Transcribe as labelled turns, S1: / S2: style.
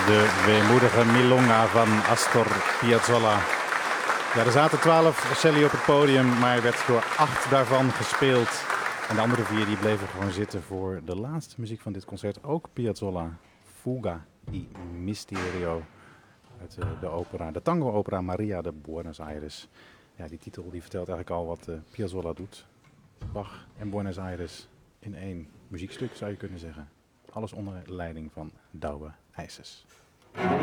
S1: De weemoedige Milonga van Astor Piazzolla. Ja, er zaten 12 celli op het podium, maar er werd door 8 daarvan gespeeld. En de andere 4 die bleven gewoon zitten voor de laatste muziek van dit concert. Ook Piazzolla, Fuga y Misterio uit de opera, de tango-opera Maria de Buenos Aires. Ja, die titel die vertelt eigenlijk al wat Piazzolla doet. Bach en Buenos Aires in één muziekstuk zou je kunnen zeggen. Alles onder leiding van Douwe IJsers.